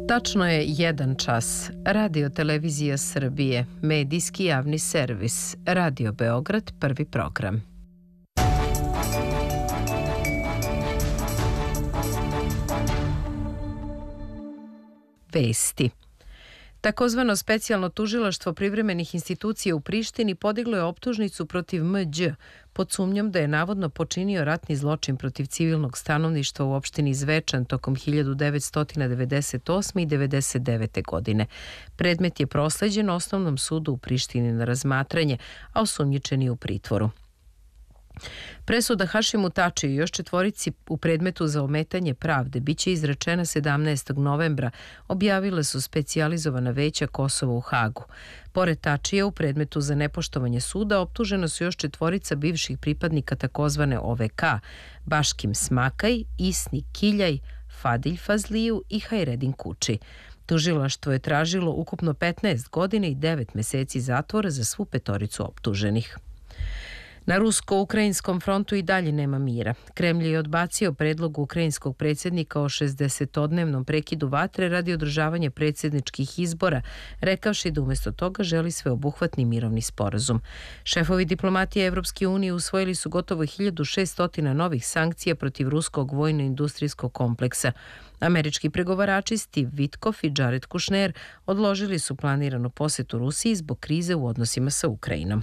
Tačno je 1 čas. Radio Televizija Srbije, medijski javni servis, Radio Beograd, prvi program. Vesti. Takozvano specijalno tužilaštvo privremenih institucija u Prištini podiglo je optužnicu protiv MĐ pod sumnjom da je navodno počinio ratni zločin protiv civilnog stanovništva u opštini Zvečan tokom 1998. i 1999. godine. Predmet je prosleđen Osnovnom sudu u Prištini na razmatranje, a osumnjičeni je u pritvoru. Presuda Hašimu Tačiju i još 4 u predmetu za ometanje pravde biće izrečena 17. novembra, objavile su specijalizovana veća Kosova u Hagu. Pored Tačija, u predmetu za nepoštovanje suda optuženo su još 4 bivših pripadnika takozvane OVK, Baškim Smakaj, Isni Kiljaj, Fadilj Fazliju i Hajredin Kuči. Tužilaštvo je tražilo ukupno 15 godina i 9 meseci zatvora za svu 5 optuženih. Na rusko-ukrajinskom frontu i dalje nema mira. Kremlj je odbacio predlog ukrajinskog predsjednika o 60-dnevnom prekidu vatre radi održavanja predsjedničkih izbora, rekavši da umjesto toga želi sveobuhvatni mirovni sporazum. Šefovi diplomatije Evropske unije usvojili su gotovo 1600 novih sankcija protiv ruskog vojno-industrijskog kompleksa. Američki pregovarači Steve Witkoff i Jared Kushner odložili su planiranu posetu Rusiji zbog krize u odnosima sa Ukrajinom.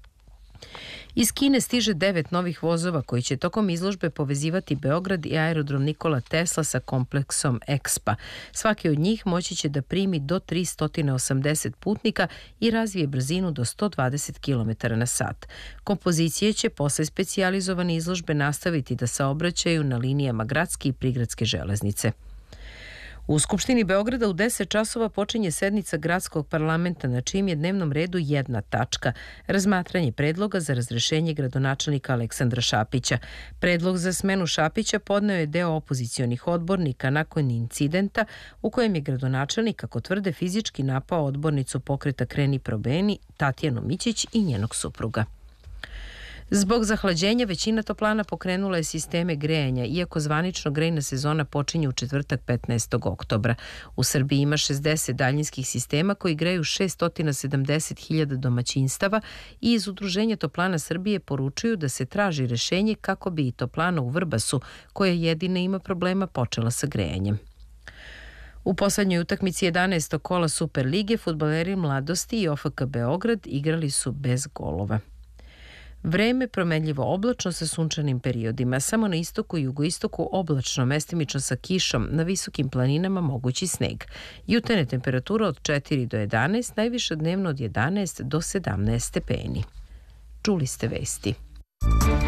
Iz Kine stiže 9 novih vozova koji će tokom izložbe povezivati Beograd i aerodrom Nikola Tesla sa kompleksom EXPA. Svaki od njih moći će da primi do 380 putnika i razvije brzinu do 120 km na sat. Kompozicije će posle specijalizovane izložbe nastaviti da saobraćaju na linijama gradske i prigradske železnice. U Skupštini Beograda u 10 časova počinje sednica gradskog parlamenta na čijem je dnevnom redu 1 tačka – razmatranje predloga za razrešenje gradonačelnika Aleksandra Šapića. Predlog za smenu Šapića podneo je deo opozicionih odbornika nakon incidenta u kojem je gradonačelnik, kako tvrde, fizički napao odbornicu pokreta Kreni Probeni, Tatjanu Mićić i njenog supruga. Zbog zahlađenja većina toplana pokrenula je sisteme grejanja, iako zvanično grejna sezona počinje u četvrtak 15. oktobra. U Srbiji ima 60 daljinskih sistema koji greju 670.000 domaćinstava i iz Udruženja toplana Srbije poručuju da se traži rešenje kako bi i toplana u Vrbasu, koja jedina ima problema, počela sa grejanjem. U poslednjoj utakmici 11. kola Superlige fudbaleri Mladosti i OFK Beograd igrali su bez golova. Vreme promenljivo oblačno sa sunčanim periodima, samo na istoku i jugoistoku oblačno, mestimično sa kišom, na visokim planinama mogući sneg. Jutarnja temperatura od 4 do 11, najviše dnevno od 11 do 17 stepeni. Čuli ste vesti.